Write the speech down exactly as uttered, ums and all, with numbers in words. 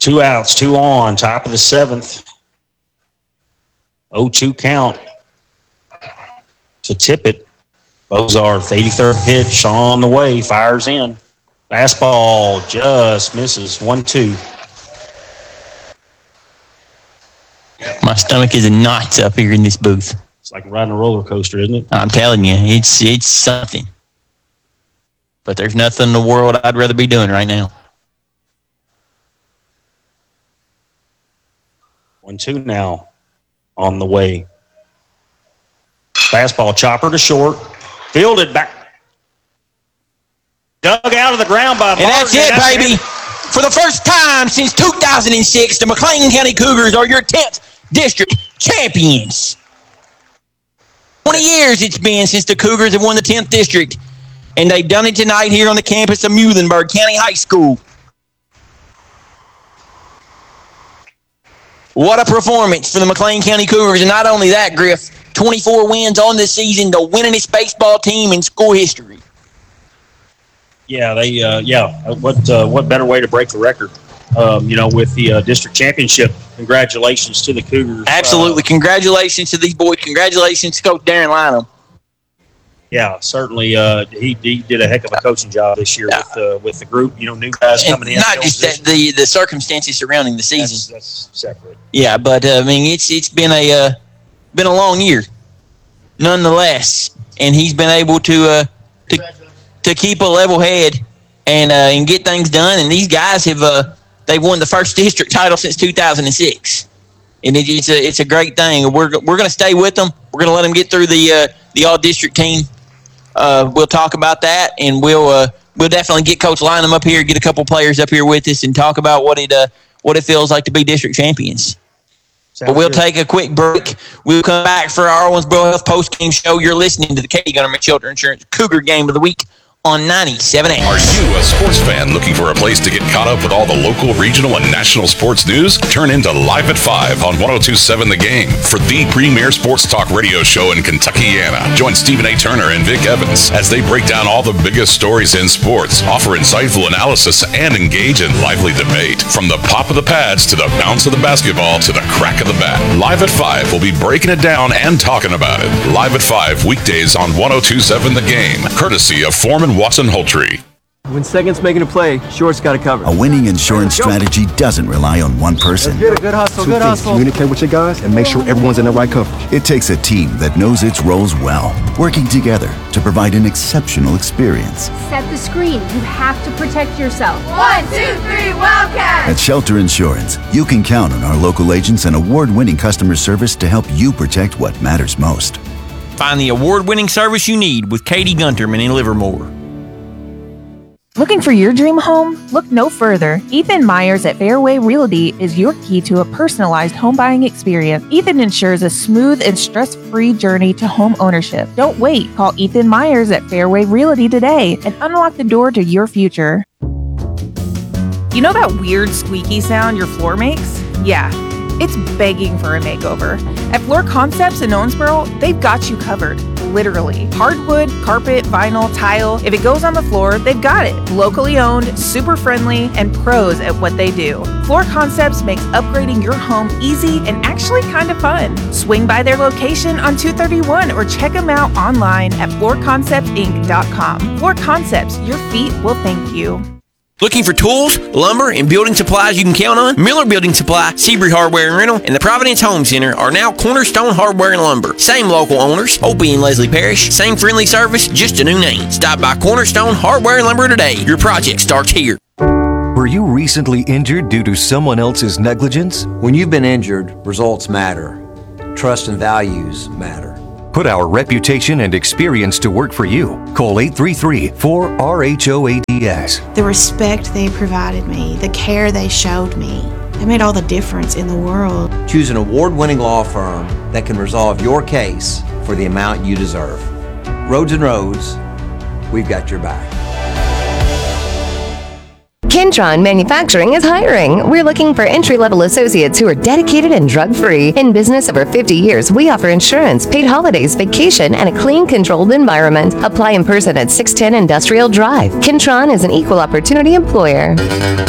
Two outs, two on, top of the seventh. oh two count to Tippett. Bozarth, eighty-third pitch on the way, fires in. Fastball just misses, one two. My stomach is in knots up here in this booth. It's like riding a roller coaster, isn't it? I'm telling you, it's it's something. But there's nothing in the world I'd rather be doing right now. one two now on the way. Fastball chopper to short. Fielded back. Dug out of the ground by Martin. And that's it, baby. It. For the first time since two thousand six, the McLean County Cougars are your tenth district champions. twenty years it's been since the Cougars have won the tenth district, and they've done it tonight here on the campus of Muhlenberg County High School. What a performance for the McLean County Cougars, and not only that, Griff, twenty-four wins on this season, the winningest baseball team in school history. Yeah, they. Uh, yeah, what uh, what better way to break the record? Um, you know, with the uh, district championship. Congratulations to the Cougars. Absolutely, uh, congratulations to these boys. Congratulations to Coach Darren Lynham. Yeah, certainly. Uh, he, he did a heck of a coaching job this year yeah. with uh, with the group. You know, new guys and coming in. Not just that, the the circumstances surrounding the season. That's, that's separate. Yeah, but uh, I mean, it's it's been a uh, been a long year, nonetheless, and he's been able to uh, to to keep a level head and uh, and get things done. And these guys have uh, they've won the first district title since two thousand six, and it, it's a it's a great thing. We're we're going to stay with them. We're going to let them get through the uh, the all district team. Uh, we'll talk about that, and we'll uh, we'll definitely get Coach Lynham up here, get a couple players up here with us, and talk about what it uh, what it feels like to be district champions. Sounds but we'll good. Take a quick break. We'll come back for our Owensboro Health post-game show. You're listening to the Katie Gunnerman Shelter Insurance Cougar Game of the Week on ninety-seven A M. Are you a sports fan looking for a place to get caught up with all the local, regional, and national sports news? Turn into Live at five on ten twenty-seven The Game for the premier sports talk radio show in Kentuckiana. Join Stephen A. Turner and Vic Evans as they break down all the biggest stories in sports, offer insightful analysis, and engage in lively debate. From the pop of the pads to the bounce of the basketball to the crack of the bat, Live at five will be breaking it down and talking about it. Live at five weekdays on ten twenty-seven The Game, courtesy of Foreman Watson Holtree. When second's making a play, short's got to cover. A winning insurance strategy doesn't rely on one person. Let's get a good hustle, Two good things. hustle. Communicate with your guys and make sure everyone's in the right coverage. It takes a team that knows its roles well, working together to provide an exceptional experience. Set the screen. You have to protect yourself. One, two, three, Wildcats! At Shelter Insurance, you can count on our local agents and award-winning customer service to help you protect what matters most. Find the award-winning service you need with Katie Gunterman in Livermore. Looking for your dream home? Look no further. Ethan Myers at Fairway Realty is your key to a personalized home buying experience. Ethan ensures a smooth and stress-free journey to home ownership. Don't wait. Call Ethan Myers at Fairway Realty today and unlock the door to your future. You know that weird squeaky sound your floor makes? Yeah, it's begging for a makeover. At Floor Concepts in Owensboro, they've got you covered. Literally. Hardwood, carpet, vinyl, tile. If it goes on the floor, they've got it. Locally owned, super friendly, and pros at what they do. Floor Concepts makes upgrading your home easy and actually kind of fun. Swing by their location on two thirty-one or check them out online at floor concept inc dot com. Floor Concepts, your feet will thank you. Looking for tools, lumber, and building supplies you can count on? Miller Building Supply, Seabury Hardware and Rental, and the Providence Home Center are now Cornerstone Hardware and Lumber. Same local owners, Opie and Leslie Parrish. Same friendly service, just a new name. Stop by Cornerstone Hardware and Lumber today. Your project starts here. Were you recently injured due to someone else's negligence? When you've been injured, results matter. Trust and values matter. Put our reputation and experience to work for you. Call eight three three, four R H O A D S. The respect they provided me, the care they showed me, it made all the difference in the world. Choose an award-winning law firm that can resolve your case for the amount you deserve. Rhodes and Rhodes, we've got your back. Kentron Manufacturing is hiring. We're looking for entry-level associates who are dedicated and drug-free. In business over fifty years, we offer insurance, paid holidays, vacation, and a clean, controlled environment. Apply in person at six ten Industrial Drive. Kentron is an equal opportunity employer.